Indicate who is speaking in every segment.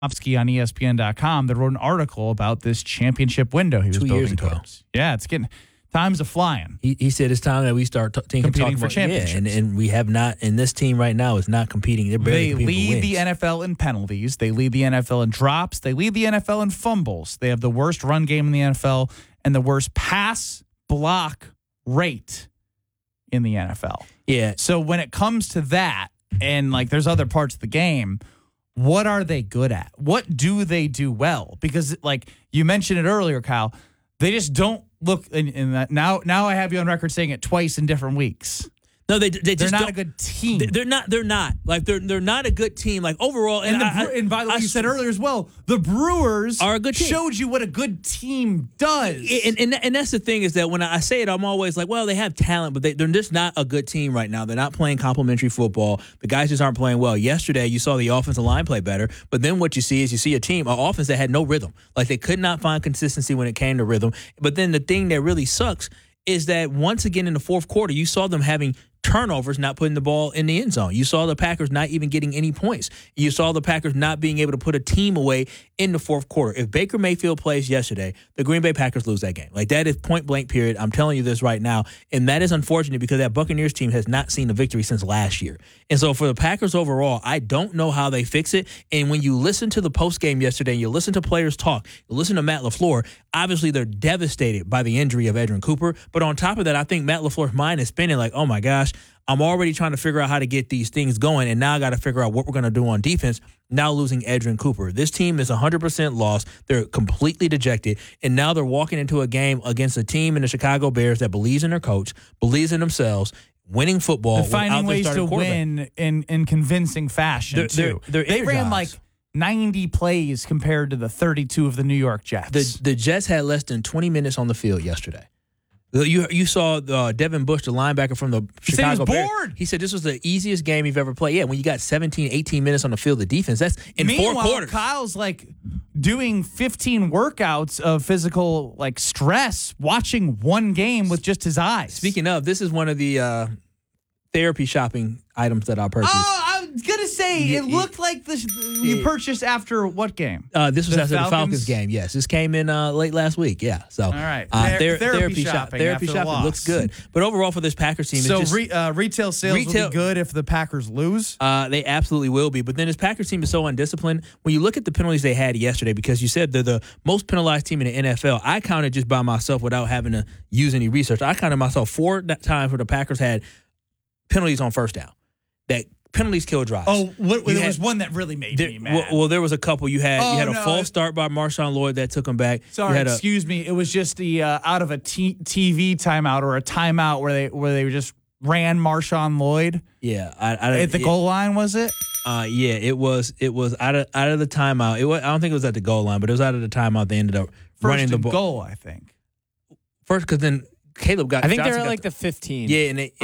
Speaker 1: Opsky on ESPN.com that wrote an article about this championship window he was
Speaker 2: 2
Speaker 1: building
Speaker 2: years ago.
Speaker 1: towards. Yeah, it's getting time's a flying.
Speaker 2: He said it's time that we start
Speaker 1: Competing
Speaker 2: talking
Speaker 1: for
Speaker 2: about
Speaker 1: championships.
Speaker 2: and we have not. And this team right now is not competing. They're barely
Speaker 1: They
Speaker 2: competing for
Speaker 1: lead the
Speaker 2: wins.
Speaker 1: NFL in penalties. They lead the NFL in drops. They lead the NFL in fumbles. They have the worst run game in the NFL and the worst pass block rate in the NFL.
Speaker 2: Yeah.
Speaker 1: So when it comes to that, and like there's other parts of the game, what are they good at? What do they do well? Because like you mentioned it earlier, Kyle, they just don't look in that. Now I have you on record saying it twice in different weeks.
Speaker 2: No, they're
Speaker 1: They're
Speaker 2: just
Speaker 1: not a good team.
Speaker 2: They're not. Like they're not a good team. Like overall,
Speaker 1: And by the way, you said earlier as well, the Brewers
Speaker 2: are a good team.
Speaker 1: Showed you what a good team does.
Speaker 2: And that's the thing is that when I say it, I'm always like, well, they have talent, but they're just not a good team right now. They're not playing complementary football. The guys just aren't playing well. Yesterday, you saw the offensive line play better, but then what you see is a team, an offense that had no rhythm. Like they could not find consistency when it came to rhythm. But then the thing that really sucks is that once again in the fourth quarter, you saw them having turnovers, not putting the ball in the end zone. You saw the Packers not even getting any points. You saw the Packers not being able to put a team away in the fourth quarter. If Baker Mayfield plays yesterday, the Green Bay Packers lose that game. Like that is point blank period. I'm telling you this right now. And that is unfortunate because that Buccaneers team has not seen a victory since last year. And so for the Packers overall, I don't know how they fix it. And when you listen to the post game yesterday, you listen to players talk, you listen to Matt LaFleur, obviously they're devastated by the injury of Edgerrin Cooper. But on top of that, I think Matt LaFleur's mind is spinning like, oh my gosh, I'm already trying to figure out how to get these things going, and now I got to figure out what we're going to do on defense, now losing Edgerrin Cooper. This team is 100% lost. They're completely dejected, and now they're walking into a game against a team in the Chicago Bears that believes in their coach, believes in themselves, winning football.
Speaker 1: They're finding ways to win in convincing fashion, too. They ran like 90 plays compared to the 32 of the New York Jets.
Speaker 2: The Jets had less than 20 minutes on the field yesterday. You saw Devin Bush, the linebacker from the Chicago Bears. He said this was the easiest game you've ever played. Yeah, when you got 17, 18 minutes on the field of defense, that's in
Speaker 1: Meanwhile,
Speaker 2: 4 quarters.
Speaker 1: Kyle's like doing 15 workouts of physical like stress, watching one game with just his eyes.
Speaker 2: Speaking of, this is one of the therapy shopping items that I purchased.
Speaker 1: Oh, I was going to say, it looked like you purchased after what game?
Speaker 2: This was after the Falcons game, yes. This came in late last week, yeah. So,
Speaker 1: all right.
Speaker 2: Therapy shopping looks good. But overall for this Packers team,
Speaker 1: so
Speaker 2: it's just,
Speaker 1: retail sales will be good if the Packers lose?
Speaker 2: They absolutely will be. But then this Packers team is so undisciplined. When you look at the penalties they had yesterday, because you said they're the most penalized team in the NFL, I counted just by myself without having to use any research. I counted myself 4 times where the Packers had penalties on first down. That penalties kill drives.
Speaker 1: Oh, there was one that really made me mad.
Speaker 2: Well, there was a couple. You had a false start by Marshawn Lloyd that took him back.
Speaker 1: Sorry, excuse me. It was just the out of a TV timeout or a timeout where they just ran Marshawn Lloyd.
Speaker 2: Yeah,
Speaker 1: at the goal line, was it?
Speaker 2: Yeah, it was out of the timeout. I don't think it was at the goal line, but it was out of the timeout. They ended up running the ball.
Speaker 1: Goal, I think.
Speaker 2: First, because then Caleb got.
Speaker 3: I think they're at like the 15.
Speaker 2: Yeah, in the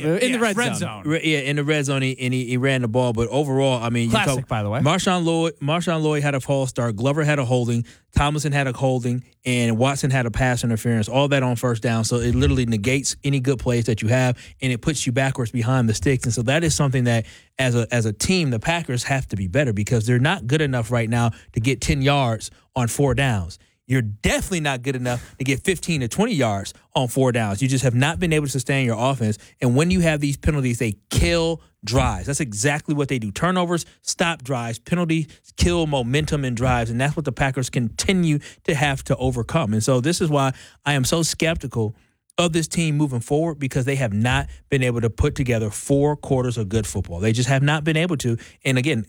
Speaker 2: red zone. Yeah, in the red zone, he ran the ball. But overall, I mean,
Speaker 1: classic, by the way.
Speaker 2: Marshawn Lloyd had a false start. Glover had a holding. Tomlinson had a holding, and Watson had a pass interference. All that on first down. So it literally negates any good plays that you have, and it puts you backwards behind the sticks. And so that is something that, as a team, the Packers have to be better because they're not good enough right now to get 10 yards on 4 downs. You're definitely not good enough to get 15 to 20 yards on 4 downs. You just have not been able to sustain your offense. And when you have these penalties, they kill drives. That's exactly what they do. Turnovers stop drives. Penalties kill momentum in drives. And that's what the Packers continue to have to overcome. And so this is why I am so skeptical of this team moving forward because they have not been able to put together 4 quarters of good football. They just have not been able to. And again,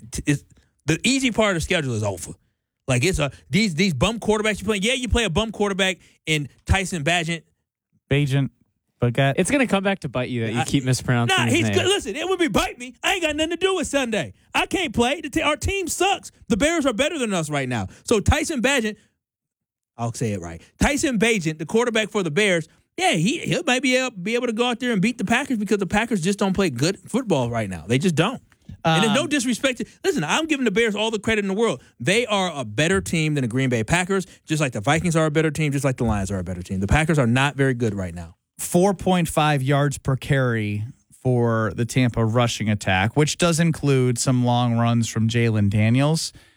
Speaker 2: the easy part of the schedule is over. Like it's these bum quarterbacks you play. Yeah, you play a bum quarterback in Tyson Bagent.
Speaker 1: Baguette.
Speaker 3: It's gonna come back to bite you that you keep mispronouncing.
Speaker 2: Nah,
Speaker 3: his
Speaker 2: he's
Speaker 3: name.
Speaker 2: good. Listen, it would be bite me. I ain't got nothing to do with Sunday. I can't play. Our team sucks. The Bears are better than us right now. So Tyson Bagent, I'll say it right. Tyson Bagent, the quarterback for the Bears. Yeah, he might be able to go out there and beat the Packers because the Packers just don't play good football right now. They just don't. And there's no disrespect. Listen, I'm giving the Bears all the credit in the world. They are a better team than the Green Bay Packers, just like the Vikings are a better team, just like the Lions are a better team. The Packers are not very good right now.
Speaker 1: 4.5 yards per carry for the Tampa rushing attack, which does include some long runs from Jalen Daniels.